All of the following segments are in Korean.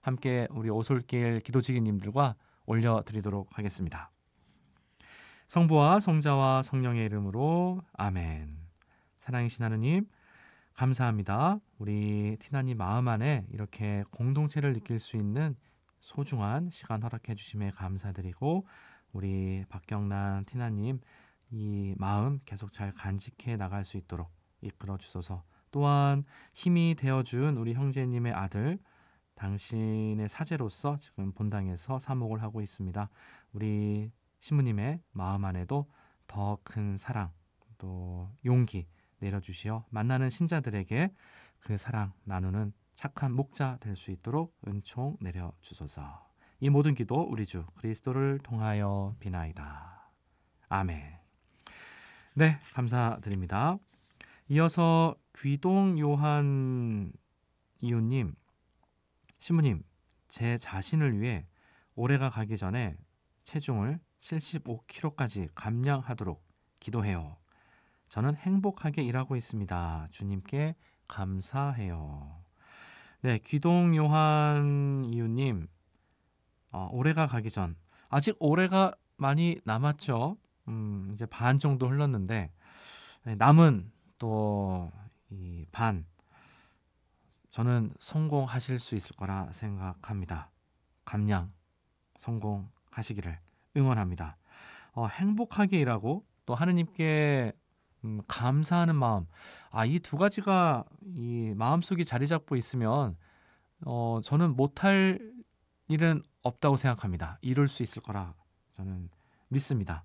함께 우리 오솔길 기도지기님들과 올려드리도록 하겠습니다. 성부와 성자와 성령의 이름으로 아멘. 사랑이신 하느님, 감사합니다. 우리 티나님 마음 안에 이렇게 공동체를 느낄 수 있는 소중한 시간 허락해 주심에 감사드리고, 우리 박경란 티나님 이 마음 계속 잘 간직해 나갈 수 있도록 이끌어 주소서. 또한 힘이 되어준 우리 형제님의 아들, 당신의 사제로서 지금 본당에서 사목을 하고 있습니다. 우리 신부님의 마음 안에도 더 큰 사랑, 또 용기 내려주시어 만나는 신자들에게 그 사랑 나누는 착한 목자 될 수 있도록 은총 내려주소서. 이 모든 기도 우리 주 그리스도를 통하여 비나이다. 아멘. 네, 감사드립니다. 이어서 귀동 요한 이웃님, 신부님, 제 자신을 위해 올해가 가기 전에 체중을 75kg까지 감량하도록 기도해요. 저는 행복하게 일하고 있습니다. 주님께 감사해요. 네, 귀동 요한 이웃님, 올해가 가기 전, 아직 올해가 많이 남았죠. 이제 반 정도 흘렀는데, 남은 또 이 반, 저는 성공하실 수 있을 거라 생각합니다. 감량 성공하시기를 응원합니다. 행복하게 일하고 또 하느님께 감사하는 마음, 이 두 가지가 이 마음속에 자리 잡고 있으면 저는 못할 일은 없다고 생각합니다. 이룰 수 있을 거라 저는 믿습니다.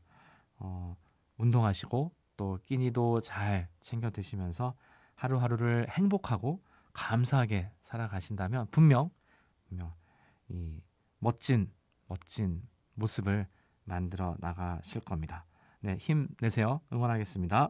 운동하시고 또 끼니도 잘 챙겨 드시면서 하루하루를 행복하고 감사하게 살아가신다면 분명 이 멋진 모습을 만들어 나가실 겁니다. 네, 힘내세요. 응원하겠습니다.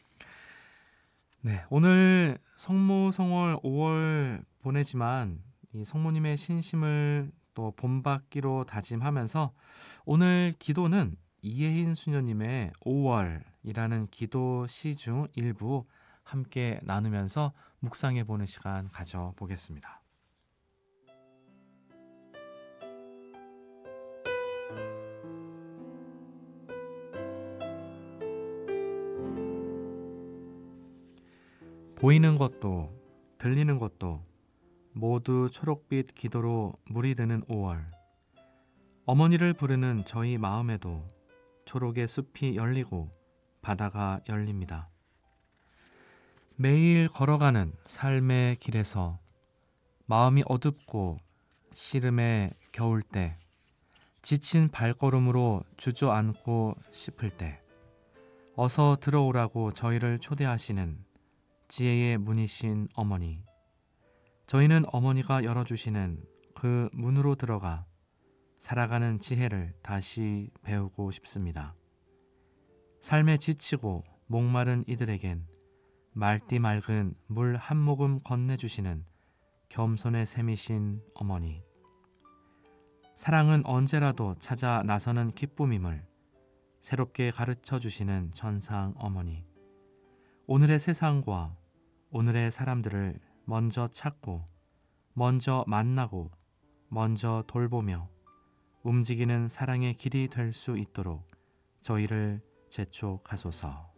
네, 오늘 성모 성월 5월 보내지만 이 성모님의 신심을 또 본받기로 다짐하면서 오늘 기도는 이혜인 수녀님의 5월이라는 기도 시 중 일부 함께 나누면서 묵상해 보는 시간 가져보겠습니다. 보이는 것도 들리는 것도 모두 초록빛 기도로 물이 드는 5월. 어머니를 부르는 저희 마음에도 초록의 숲이 열리고 바다가 열립니다. 매일 걸어가는 삶의 길에서 마음이 어둡고 시름에 겨울 때, 지친 발걸음으로 주저앉고 싶을 때 어서 들어오라고 저희를 초대하시는 지혜의 문이신 어머니. 저희는 어머니가 열어주시는 그 문으로 들어가 살아가는 지혜를 다시 배우고 싶습니다. 삶에 지치고 목마른 이들에겐 맑디 맑은 물 한 모금 건네주시는 겸손의 샘이신 어머니. 사랑은 언제라도 찾아 나서는 기쁨임을 새롭게 가르쳐 주시는 천상 어머니. 오늘의 세상과 오늘의 사람들을 먼저 찾고 먼저 만나고 먼저 돌보며 움직이는 사랑의 길이 될 수 있도록 저희를 재촉하소서.